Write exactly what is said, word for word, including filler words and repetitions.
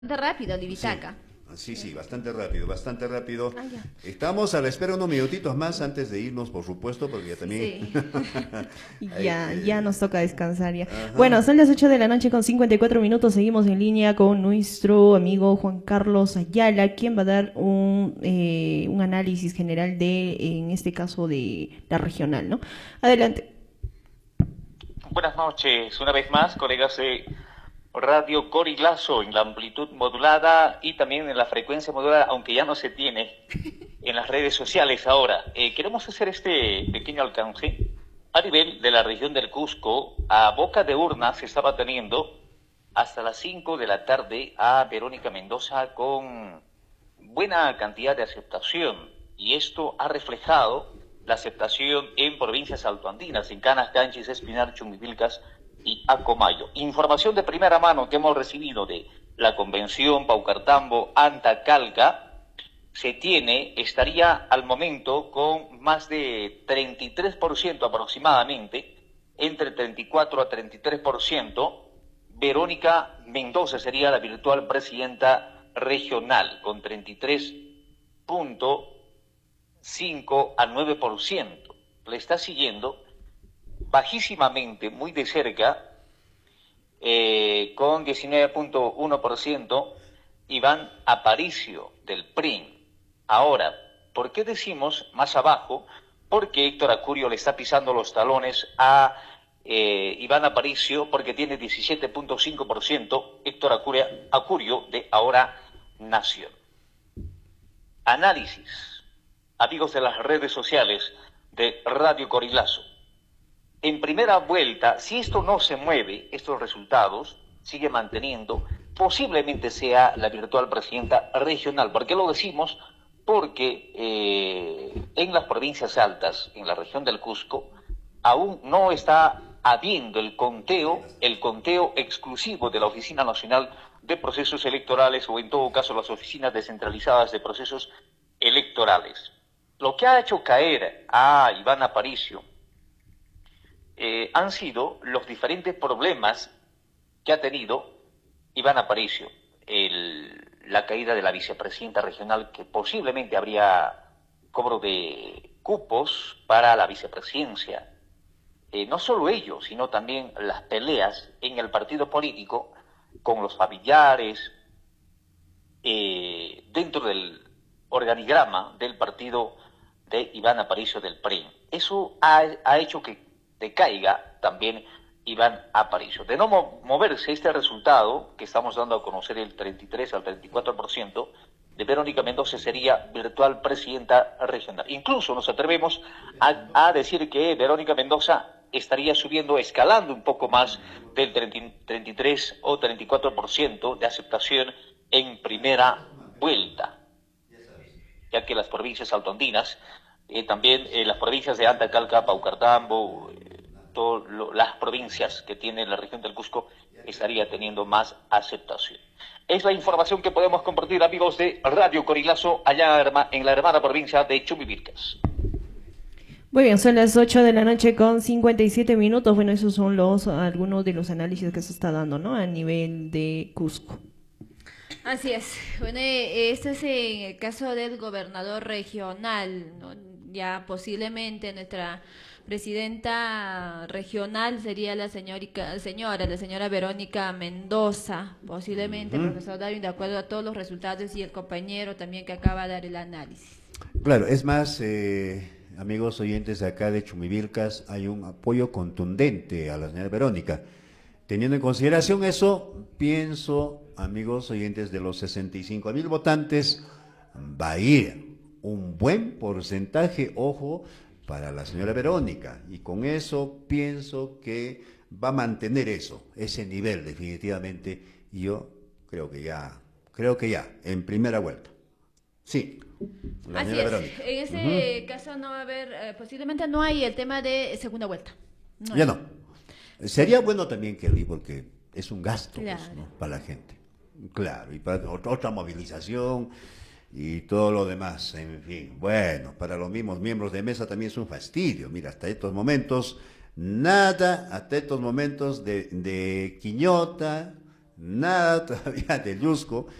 Bastante rápido, Sí, Livitaca. sí, sí, bastante rápido, bastante rápido. Ah, ya. Estamos a la espera unos minutitos más antes de irnos, por supuesto, porque ya también Sí. hay Ya, ya que... nos toca descansar ya. Bueno, Ajá. son las ocho de la noche con cincuenta y cuatro minutos. Seguimos en línea con nuestro amigo Juan Carlos Ayala, quien va a dar un, eh, un análisis general de, en este caso, de la regional, ¿no? Adelante. Buenas noches, una vez más, colegas de Radio Corilazo en la amplitud modulada y también en la frecuencia modulada, aunque ya no se tiene en las redes sociales ahora. Eh, queremos hacer este pequeño alcance a nivel de la región del Cusco. A boca de urna se estaba teniendo hasta las cinco de la tarde a Verónica Mendoza con buena cantidad de aceptación, y esto ha reflejado la aceptación en provincias altoandinas, en Canas, Canchis, Espinar, Chumbivilcas y Acomayo. Información de primera mano que hemos recibido de la Convención, Paucartambo, Antacalca, se tiene, estaría al momento con más de treinta y tres por ciento aproximadamente, entre treinta y cuatro a treinta y tres por ciento. Verónica Mendoza sería la virtual presidenta regional, con treinta y tres punto cinco a nueve por ciento. Le está siguiendo bajísimamente, muy de cerca, eh, con diecinueve punto uno por ciento, Iván Aparicio del P R I N. Ahora, ¿por qué decimos más abajo? Porque Héctor Acurio le está pisando los talones a eh, Iván Aparicio, porque tiene diecisiete punto cinco por ciento Héctor Acurio, Acurio de Ahora Nación. Análisis, amigos de las redes sociales de Radio Corilazo. En primera vuelta, si esto no se mueve, estos resultados, sigue manteniendo, posiblemente sea la virtual presidenta regional. ¿Por qué lo decimos? Porque eh, en las provincias altas, en la región del Cusco, aún no está habiendo el conteo, el conteo exclusivo de la Oficina Nacional de Procesos Electorales, o en todo caso las oficinas descentralizadas de procesos electorales. Lo que ha hecho caer a Iván Aparicio eh, han sido los diferentes problemas que ha tenido Iván Aparicio. El, la caída de la vicepresidenta regional, que posiblemente habría cobro de cupos para la vicepresidencia. Eh, no solo ello, sino también las peleas en el partido político con los familiares, eh, dentro del organigrama del partido de Iván Aparicio del P R I N. Eso ha, ha hecho que decaiga también Iván Aparicio. De no mo moverse este resultado, que estamos dando a conocer el treinta y tres al treinta y cuatro por ciento, de Verónica Mendoza sería virtual presidenta regional. Incluso nos atrevemos a, a decir que Verónica Mendoza estaría subiendo, escalando un poco más del treinta y tres o treinta y cuatro por ciento de aceptación en primera vuelta, ya que las provincias altoandinas, eh, también eh, las provincias de Antacalca, Paucartambo, eh, todas las provincias que tiene la región del Cusco, estaría teniendo más aceptación. Es la información que podemos compartir, amigos de Radio Corilazo, allá en la hermana provincia de Chumbivilcas. Muy bien, son las ocho de la noche con cincuenta y siete minutos. Bueno, esos son los algunos de los análisis que se está dando, ¿no? A nivel de Cusco. Así es. Bueno, eh, este es en el caso del gobernador regional, ¿no? Ya posiblemente nuestra presidenta regional sería la señorica, señora, la señora Verónica Mendoza, posiblemente, uh-huh. Profesor Darwin, de acuerdo a todos los resultados, y el compañero también que acaba de dar el análisis. Claro, es más, eh, amigos oyentes de acá de Chumbivilcas, hay un apoyo contundente a la señora Verónica. Teniendo en consideración eso, pienso, amigos oyentes, de los sesenta y cinco mil votantes, va a ir un buen porcentaje, ojo, para la señora Verónica, y con eso pienso que va a mantener eso, ese nivel definitivamente, y yo creo que ya, creo que ya, en primera vuelta. Sí, la Así señora es. Verónica. En ese Uh-huh. caso no va a haber, eh, posiblemente no hay el tema de segunda vuelta. No ya hay. No. Sería bueno también, Kelly, porque es un gasto, claro. Pues, ¿no? Para la gente. Claro, y para otra movilización y todo lo demás, en fin. Bueno, para los mismos miembros de mesa también es un fastidio. Mira, hasta estos momentos, nada, hasta estos momentos de, de Quiñota, nada todavía del Yusco,